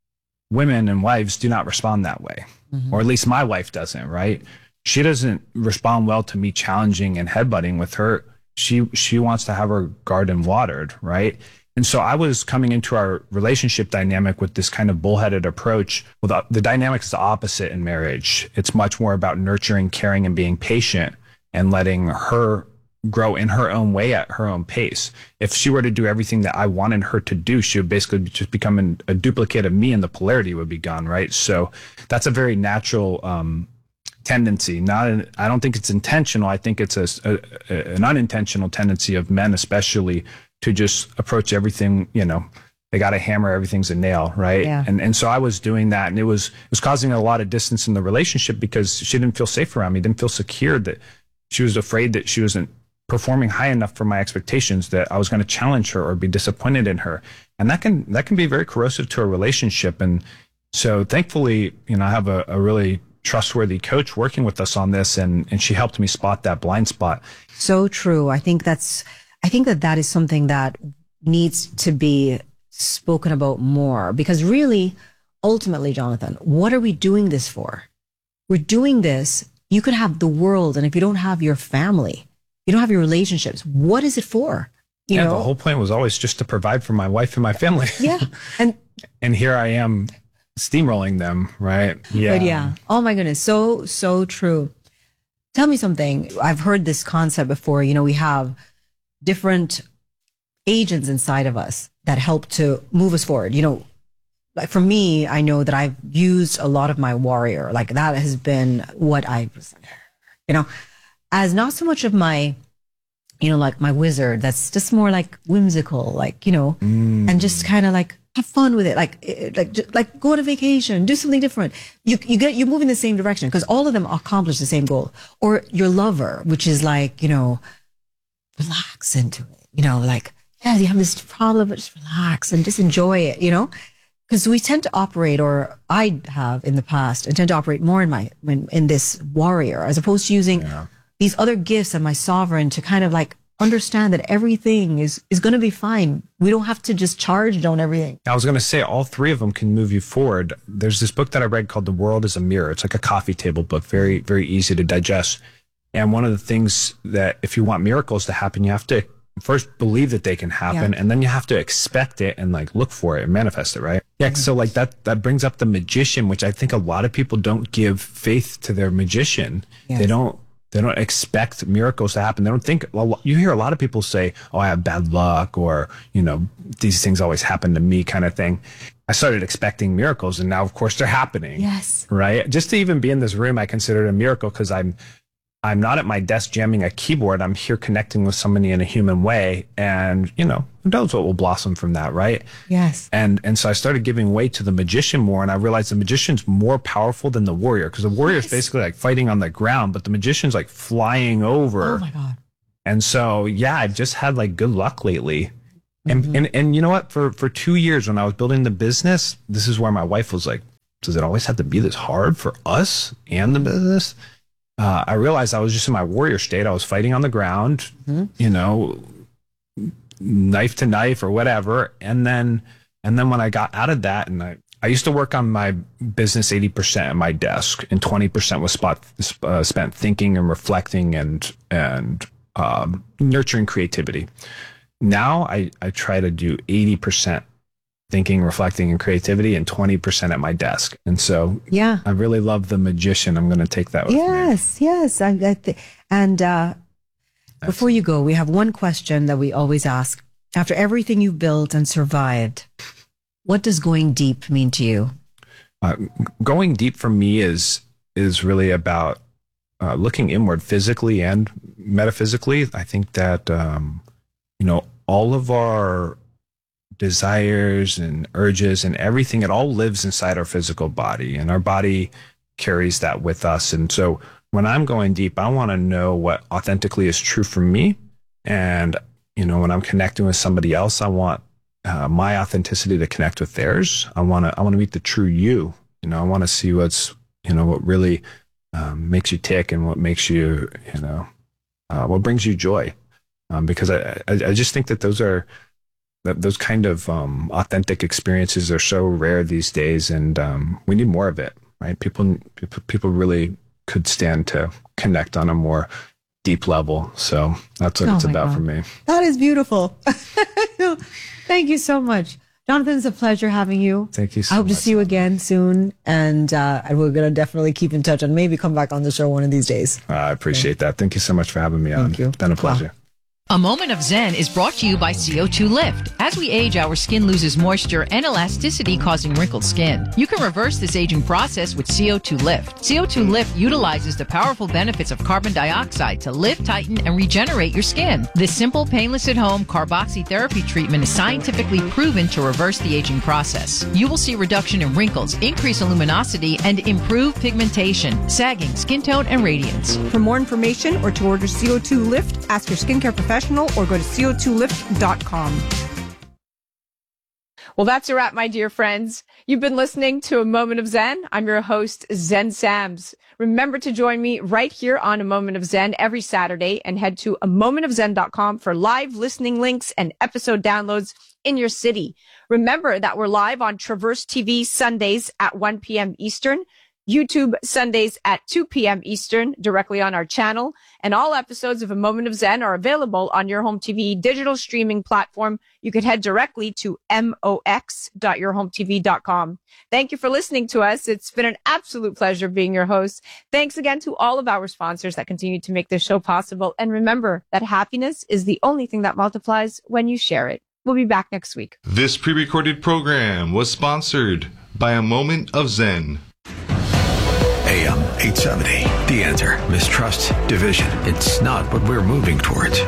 Speaker 10: women and wives do not respond that way, mm-hmm. or at least my wife doesn't, right? She doesn't respond well to me challenging and headbutting with her. She she wants to have her garden watered, right? And so I was coming into our relationship dynamic with this kind of bullheaded approach. Well, the, the dynamic is the opposite in marriage. It's much more about nurturing, caring, and being patient and letting her grow in her own way at her own pace. If she were to do everything that I wanted her to do, she would basically just become an, a duplicate of me, and the polarity would be gone, right? So that's a very natural um, tendency. Not, an, I don't think it's intentional. I think it's a, a, a, an unintentional tendency of men, especially, to just approach everything, you know, they got a hammer, everything's a nail, right?
Speaker 9: Yeah.
Speaker 10: And and so I was doing that, and it was it was causing a lot of distance in the relationship because she didn't feel safe around me, didn't feel secure, that she was afraid that she wasn't performing high enough for my expectations, that I was going to challenge her or be disappointed in her. And that can that can be very corrosive to a relationship. And so thankfully, you know, I have a, a really trustworthy coach working with us on this, and and she helped me spot that blind spot.
Speaker 9: So true. I think that's I think that that is something that needs to be spoken about more, because really, ultimately, Jonathan, what are we doing this for? We're doing this. You could have the world, and if you don't have your family, you don't have your relationships, what is it for? You
Speaker 10: yeah,
Speaker 9: know?
Speaker 10: The whole point was always just to provide for my wife and my family.
Speaker 9: Yeah. And
Speaker 10: and here I am steamrolling them, right?
Speaker 9: Yeah. But yeah. Oh my goodness. So, so true. Tell me something. I've heard this concept before. You know, we have different agents inside of us that help to move us forward. You know, like for me, I know that I've used a lot of my warrior. Like that has been what I, you know, as not so much of my, you know, like my wizard. That's just more like whimsical, like, you know, mm. and just kind of like have fun with it. Like, like, just, like go on a vacation, do something different. You, you get, you move in the same direction because all of them accomplish the same goal. Or your lover, which is like, you know, relax into it, you know, like, yeah, you have this problem, but just relax and just enjoy it, you know, because we tend to operate, or I have in the past, and tend to operate more in my, in, in this warrior, as opposed to using yeah. these other gifts and my sovereign to kind of like understand that everything is, is going to be fine. We don't have to just charge on everything.
Speaker 10: I was going to say all three of them can move you forward. There's this book that I read called The World is a Mirror. It's like a coffee table book, very, very easy to digest. And one of the things that if you want miracles to happen, you have to first believe that they can happen, yeah. and then you have to expect it and like look for it and manifest it, right? Yeah. Mm-hmm. So like that, that brings up the magician, which I think a lot of people don't give faith to their magician. Yes. They don't They don't expect miracles to happen. They don't think, well, you hear a lot of people say, oh, I have bad luck, or, you know, these things always happen to me kind of thing. I started expecting miracles, and now, of course, they're happening.
Speaker 9: Yes.
Speaker 10: Right? Just to even be in this room, I consider it a miracle, because I'm I'm not at my desk jamming a keyboard. I'm here connecting with somebody in a human way. And, you know, who knows what will blossom from that, right?
Speaker 9: Yes.
Speaker 10: And and so I started giving way to the magician more, and I realized the magician's more powerful than the warrior, because the warrior is
Speaker 9: Yes.
Speaker 10: basically like fighting on the ground, but the magician's like flying over.
Speaker 9: Oh my God.
Speaker 10: And so, yeah, I've just had like good luck lately. And, mm-hmm. and and you know what? For for two years when I was building the business, this is where my wife was like, does it always have to be this hard for us and the business? Uh, I realized I was just in my warrior state. I was fighting on the ground, mm-hmm. you know, knife to knife or whatever. And then, and then when I got out of that, and I, I used to work on my business eighty percent at my desk, and twenty percent was spot, uh, spent thinking and reflecting and, and um, nurturing creativity. Now I, I try to do eighty percent thinking, reflecting, and creativity, and twenty percent at my desk. And so,
Speaker 9: yeah,
Speaker 10: I really love the magician. I'm going to take that with
Speaker 9: yes,
Speaker 10: me.
Speaker 9: Yes, yes. I, I th- and uh, before you go, we have one question that we always ask. After everything you've built and survived, what does going deep mean to you?
Speaker 10: Uh, going deep for me is is really about uh, looking inward, physically and metaphysically. I think that um, you know, all of our desires and urges and everything, it all lives inside our physical body, and our body carries that with us. And so when I'm going deep, I want to know what authentically is true for me. And, you know, when I'm connecting with somebody else, I want uh, my authenticity to connect with theirs. I want to, I want to meet the true you. You know, I want to see what's, you know, what really um, makes you tick, and what makes you, you know, uh, what brings you joy. Um, because I, I, I just think that those are, those kind of um, authentic experiences are so rare these days, and um, we need more of it, right? People, people, people really could stand to connect on a more deep level. So that's what
Speaker 9: oh
Speaker 10: it's about
Speaker 9: God.
Speaker 10: for me.
Speaker 9: That is beautiful. Thank you so much, Jonathan. It's a pleasure having you.
Speaker 10: Thank you so much.
Speaker 9: I hope to see you again soon, and uh, and we're gonna definitely keep in touch, and maybe come back on the show one of these days.
Speaker 10: Uh, I appreciate yeah. that. Thank you so much for having me on.
Speaker 9: Thank you.
Speaker 10: It's been a pleasure.
Speaker 9: Wow.
Speaker 11: A Moment of Zen is brought to you by C O two Lift. As we age, our skin loses moisture and elasticity, causing wrinkled skin. You can reverse this aging process with C O two Lift. C O two Lift utilizes the powerful benefits of carbon dioxide to lift, tighten, and regenerate your skin. This simple, painless at-home carboxytherapy treatment is scientifically proven to reverse the aging process. You will see reduction in wrinkles, increase in luminosity, and improve pigmentation, sagging, skin tone, and radiance.
Speaker 4: For more information or to order C O two Lift, ask your skincare professional or go to C O two lift dot com.
Speaker 2: Well, that's a wrap, my dear friends. You've been listening to A Moment of Zen. I'm your host, Zen Sams. Remember to join me right here on A Moment of Zen every Saturday, and head to a moment of zen dot com for live listening links and episode downloads in your city. Remember that we're live on Traverse T V Sundays at one p.m. Eastern, YouTube Sundays at two p.m. Eastern, directly on our channel. And all episodes of A Moment of Zen are available on your home T V digital streaming platform. You could head directly to mox dot your home t v dot com. Thank you for listening to us. It's been an absolute pleasure being your host. Thanks again to all of our sponsors that continue to make this show possible. And remember that happiness is the only thing that multiplies when you share it. We'll be back next week.
Speaker 12: This pre-recorded program was sponsored by A Moment of Zen.
Speaker 13: A M eight seventy. The Answer. Mistrust, division. It's not what we're moving towards.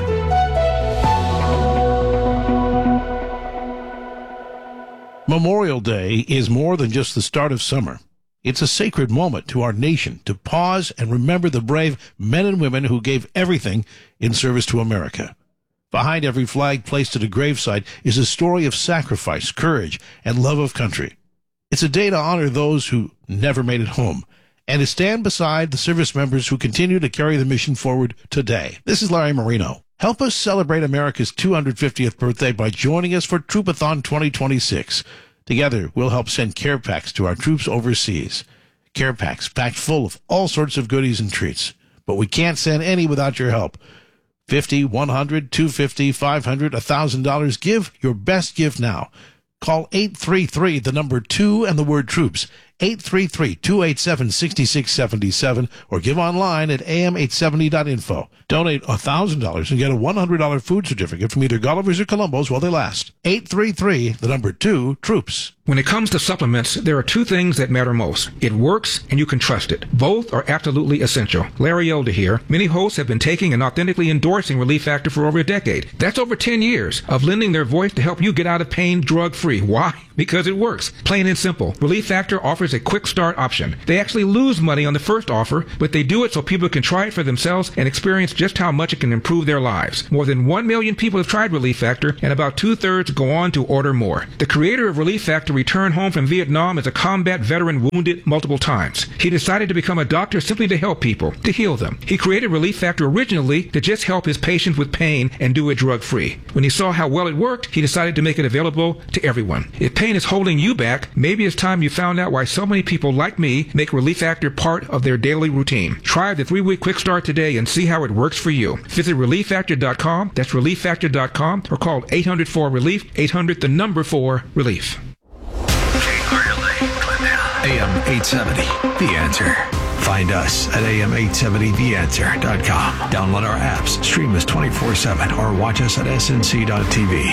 Speaker 14: Memorial Day is more than just the start of summer. It's a sacred moment to our nation to pause and remember the brave men and women who gave everything in service to America. Behind every flag placed at a gravesite is a story of sacrifice, courage, and love of country. It's a day to honor those who never made it home, and to stand beside the service members who continue to carry the mission forward today. This is Larry Marino. Help us celebrate America's two hundred fiftieth birthday by joining us for Troopathon twenty twenty-six. Together, we'll help send care packs to our troops overseas. Care packs packed full of all sorts of goodies and treats. But we can't send any without your help. fifty, one hundred, two hundred fifty, five hundred, one thousand dollars. Give your best gift now. Call eight three three, the number two, and the word troops. eight three three, two eight seven, six six seven seven, or give online at a m eight seventy dot info. Donate one thousand dollars and get a one hundred dollars food certificate from either Gulliver's or Columbo's while they last. eight three three, the number two, troops.
Speaker 15: When it comes to supplements, there are two things that matter most. It works and you can trust it. Both are absolutely essential. Larry Elder here. Many hosts have been taking and authentically endorsing Relief Factor for over a decade. That's over ten years of lending their voice to help you get out of pain drug-free. Why? Because it works. Plain and simple. Relief Factor offers a quick start option. They actually lose money on the first offer, but they do it so people can try it for themselves and experience just how much it can improve their lives. More than one million people have tried Relief Factor, and about two-thirds go on to order more. The creator of Relief Factor returned home from Vietnam as a combat veteran wounded multiple times. He decided to become a doctor simply to help people, to heal them. He created Relief Factor originally to just help his patients with pain and do it drug-free. When he saw how well it worked, he decided to make it available to everyone. If pain is holding you back, maybe it's time you found out why so many people like me make Relief Factor part of their daily routine. Try the three-week quick start today and see how it works for you. Visit relief factor dot com, that's relief factor dot com, or call eight hundred four relief, eight hundred the number four relief.
Speaker 13: A M eight seventy, The Answer. Find us at a m eight seventy the answer dot com. Download our apps, stream us twenty-four seven, or watch us at s n c dot t v.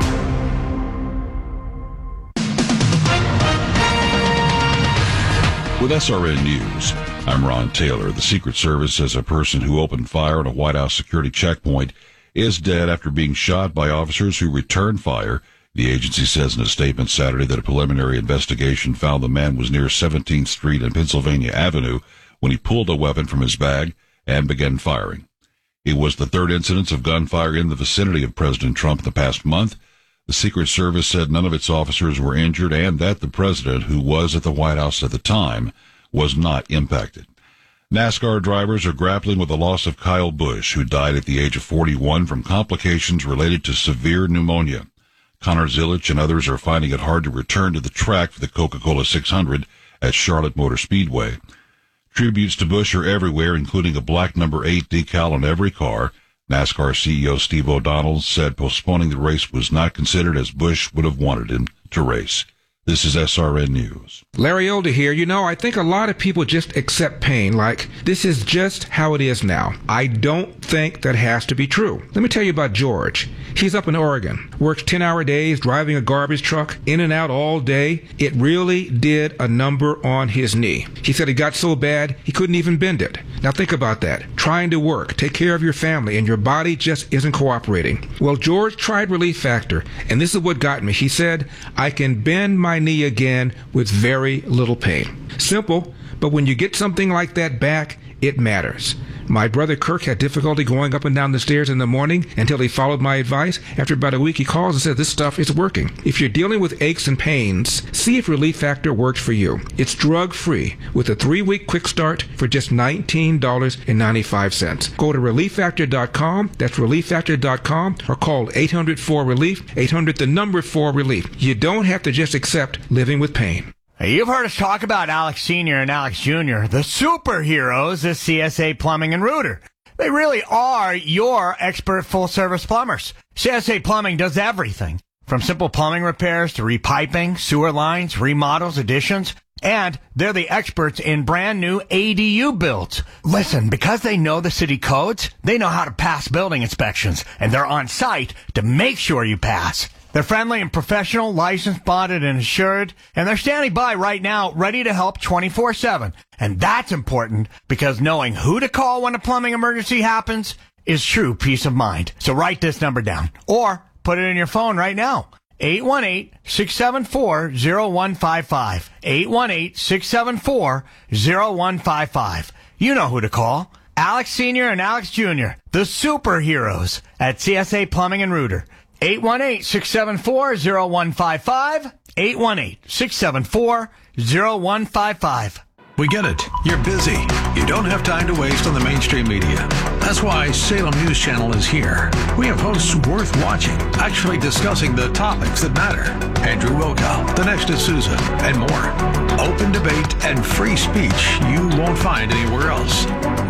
Speaker 16: With S R N News, I'm Ron Taylor. The Secret Service says a person who opened fire at a White House security checkpoint is dead after being shot by officers who returned fire. The agency says in a statement Saturday that a preliminary investigation found the man was near seventeenth street and Pennsylvania Avenue when he pulled a weapon from his bag and began firing. It was the third incidence of gunfire in the vicinity of President Trump in the past month. The Secret Service said none of its officers were injured and that the president, who was at the White House at the time, was not impacted. NASCAR drivers are grappling with the loss of Kyle Busch, who died at the age of forty-one from complications related to severe pneumonia. Connor Zilic and others are finding it hard to return to the track for the Coca-Cola six hundred at Charlotte Motor Speedway. Tributes to Busch are everywhere, including a black number eight decal on every car. NASCAR C E O Steve O'Donnell said postponing the race was not considered as Busch would have wanted him to race. This is S R N News.
Speaker 15: Larry Elder here. You know, I think a lot of people just accept pain like this is just how it is now. I don't think that has to be true. Let me tell you about George. He's up in Oregon, works ten-hour days, driving a garbage truck, in and out all day. It really did a number on his knee. He said it got so bad he couldn't even bend it. Now think about that. Trying to work, take care of your family, and your body just isn't cooperating. Well, George tried Relief Factor, and this is what got me. He said, I can bend my knee again with very little pain. Simple, but when you get something like that back, it matters. My brother Kirk had difficulty going up and down the stairs in the morning until he followed my advice. After about a week, he calls and says, this stuff is working. If you're dealing with aches and pains, see if Relief Factor works for you. It's drug-free with a three-week quick start for just nineteen dollars and ninety-five cents. Go to relief factor dot com, that's relief factor dot com, or call eight hundred four relief, eight hundred the number four relief. You don't have to just accept living with pain.
Speaker 17: Hey, you've heard us talk about Alex Senior and Alex Junior, the superheroes of C S A Plumbing and Rooter. They really are your expert full-service plumbers. C S A Plumbing does everything, from simple plumbing repairs to repiping, sewer lines, remodels, additions, and they're the experts in brand new A D U builds. Listen, because they know the city codes, they know how to pass building inspections, and they're on site to make sure you pass. They're friendly and professional, licensed, bonded, and insured, and they're standing by right now, ready to help twenty-four seven. And that's important because knowing who to call when a plumbing emergency happens is true peace of mind. So write this number down or put it in your phone right now. eight one eight, six seven four, zero one five five. eight one eight, six seven four, zero one five five. You know who to call. Alex Senior and Alex Junior, the superheroes at C S A Plumbing and Rooter. eight one eight, six seven four, zero one five five. eight one eight, six seven four, zero one five five.
Speaker 13: We get it. You're busy. You don't have time to waste on the mainstream media. That's why Salem News Channel is here. We have hosts worth watching, actually discussing the topics that matter. Andrew Wilkow, Dinesh D'Souza, and more. Open debate and free speech you won't find anywhere else.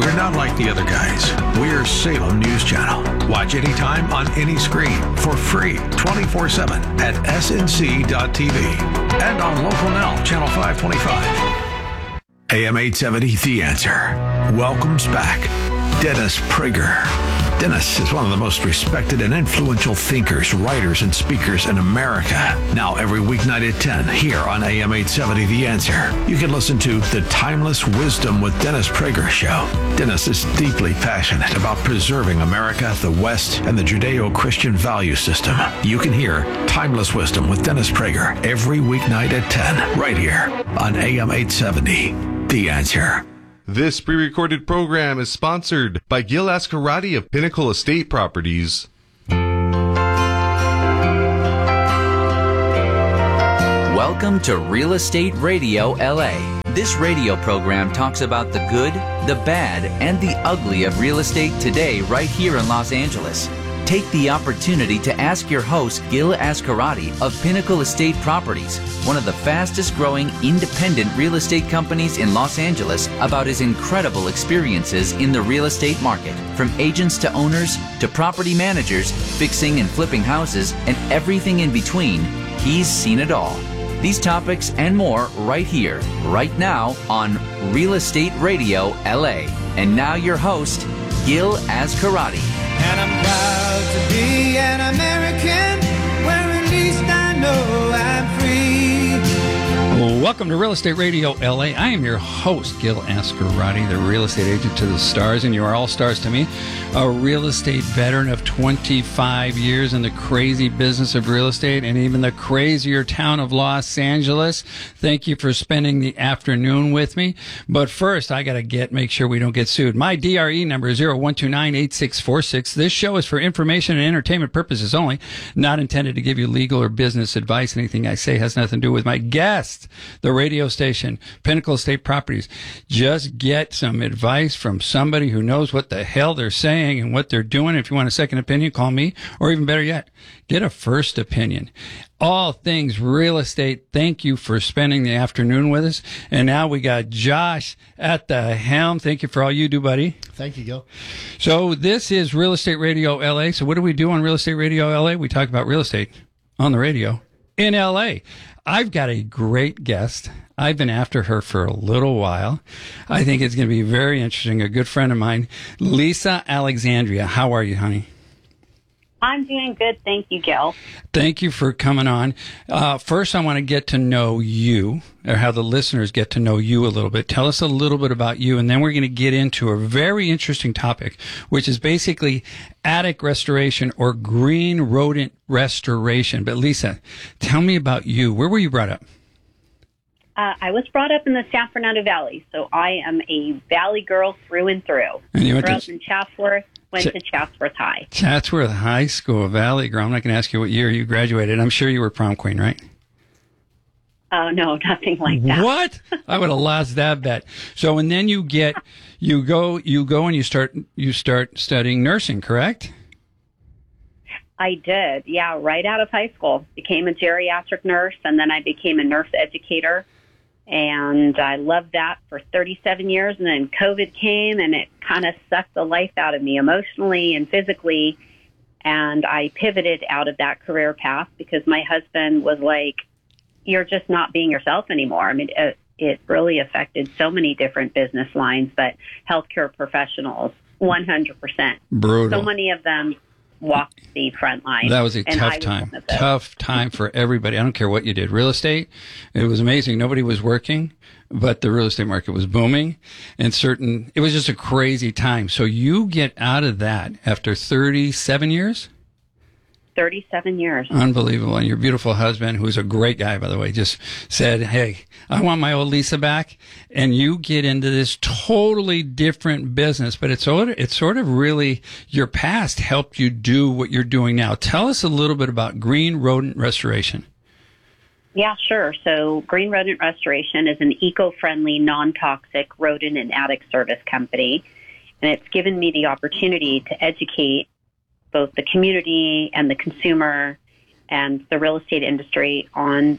Speaker 13: We're not like the other guys. We're Salem News Channel. Watch anytime on any screen for free twenty-four seven at S N C dot T V and on Local Now, Channel five twenty-five. A M eight seventy, The Answer, welcomes back Dennis Prager. Dennis is one of the most respected and influential thinkers, writers, and speakers in America. Now every weeknight at ten here on A M eight seventy The Answer, you can listen to The Timeless Wisdom with Dennis Prager show. Dennis is deeply passionate about preserving America, the West, and the Judeo-Christian value system. You can hear Timeless Wisdom with Dennis Prager every weeknight at ten right here on A M eight seventy The Answer.
Speaker 12: This pre-recorded program is sponsored by Gil Ascarati of Pinnacle Estate Properties.
Speaker 18: Welcome to Real Estate Radio L A. This radio program talks about the good, the bad, and the ugly of real estate today right here in Los Angeles. Take the opportunity to ask your host, Gil Ascarati of Pinnacle Estate Properties, one of the fastest growing independent real estate companies in Los Angeles, about his incredible experiences in the real estate market. From agents to owners to property managers, fixing and flipping houses, and everything in between, he's seen it all. These topics and more right here, right now on Real Estate Radio L A. And now your host, Gil Ascarati.
Speaker 19: And I'm proud to be an American, where at least I know I'm free.
Speaker 20: Welcome to Real Estate Radio L A. I am your host, Gil Ascarati, the real estate agent to the stars, and you are all stars to me. A real estate veteran of twenty-five years in the crazy business of real estate and even the crazier town of Los Angeles. Thank you for spending the afternoon with me. But first, I got to get make sure we don't get sued. My D R E number is zero one two nine eight six four six. This show is for information and entertainment purposes only, not intended to give you legal or business advice. Anything I say has nothing to do with my guest, the radio station, Pinnacle Estate Properties. Just get some advice from somebody who knows what the hell they're saying and what they're doing. If you want a second opinion, call me, or even better yet, get a first opinion. All things real estate. Thank you for spending the afternoon with us. And now we got Josh at the helm. Thank you for all you do, buddy.
Speaker 21: Thank you, Gil.
Speaker 20: So this is Real Estate Radio L A. So what do we do on Real Estate Radio L A? We talk about real estate on the radio in L A. I've got a great guest. I've been after her for a little while. I think it's going to be very interesting. A good friend of mine, Lisa Alexandria. How are you, honey?
Speaker 22: I'm doing good. Thank you, Gil.
Speaker 20: Thank you for coming on. Uh, first, I want to get to know you, or how the listeners get to know you a little bit. Tell us a little bit about you, and then we're going to get into a very interesting topic, which is basically attic restoration or green rodent restoration. But Lisa, tell me about you. Where were you brought up?
Speaker 22: Uh, I was brought up in the San Fernando Valley, so I am a Valley girl through and through.
Speaker 20: And you went
Speaker 22: Grew
Speaker 20: to
Speaker 22: up in Chatsworth, went Ch- to Chatsworth High.
Speaker 20: Chatsworth High School, Valley girl. I'm not going to ask you what year you graduated. I'm sure you were prom queen, right?
Speaker 22: Oh, no, nothing like that.
Speaker 20: What? I would have lost that bet. So, and then you get, you go, you go and you start, you start studying nursing, correct?
Speaker 22: I did, yeah, right out of high school. Became a geriatric nurse, and then I became a nurse educator. And I loved that for thirty-seven years. And then COVID came, and it kind of sucked the life out of me emotionally and physically. And I pivoted out of that career path because my husband was like, you're just not being yourself anymore. I mean, it, it really affected so many different business lines, but healthcare professionals, one hundred percent.
Speaker 20: Brutal.
Speaker 22: So many of them walked the front line.
Speaker 20: That was a
Speaker 22: and
Speaker 20: tough
Speaker 22: I was
Speaker 20: time.
Speaker 22: one of those.
Speaker 20: Tough time for everybody. I don't care what you did. Real estate, it was amazing. Nobody was working, but the real estate market was booming, and certain, it was just a crazy time. So you get out of that after thirty-seven years?
Speaker 22: thirty-seven years.
Speaker 20: Unbelievable. And your beautiful husband, who's a great guy, by the way, just said, hey, I want my old Lisa back. And you get into this totally different business, but it's sort of, it's sort of really your past helped you do what you're doing now. Tell us a little bit about green rodent restoration.
Speaker 22: Yeah, sure. So Green Rodent Restoration is an eco-friendly, non-toxic rodent and attic service company. And it's given me the opportunity to educate both the community and the consumer and the real estate industry on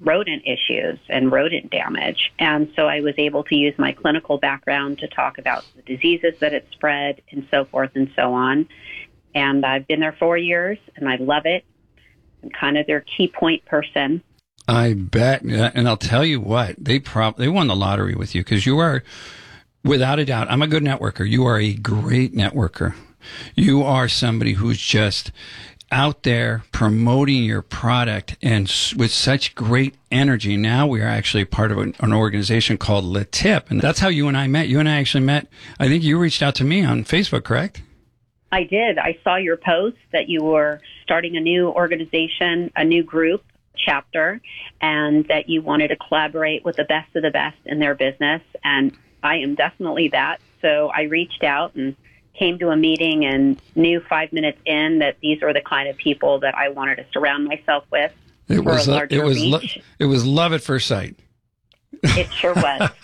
Speaker 22: rodent issues and rodent damage. And so I was able to use my clinical background to talk about the diseases that it spread and so forth and so on. And I've been there four years and I love it. I'm kind of their key point person.
Speaker 20: I bet. And I'll tell you what, they prob- they won the lottery with you because you are, without a doubt, I'm a good networker. You are a great networker. You are somebody who's just out there promoting your product and s- with such great energy. Now we are actually part of an, an organization called Le Tip. And that's how you and I met. You and I actually met. I think you reached out to me on Facebook, correct?
Speaker 22: I did. I saw your post that you were starting a new organization, a new group, chapter, and that you wanted to collaborate with the best of the best in their business. And I am definitely that. So I reached out and came to a meeting and knew five minutes in that these are the kind of people that I wanted to surround myself with.
Speaker 20: It
Speaker 22: for
Speaker 20: was
Speaker 22: a
Speaker 20: lo-
Speaker 22: larger
Speaker 20: it was lo-
Speaker 22: reach.
Speaker 20: it was love at first sight.
Speaker 22: It sure was.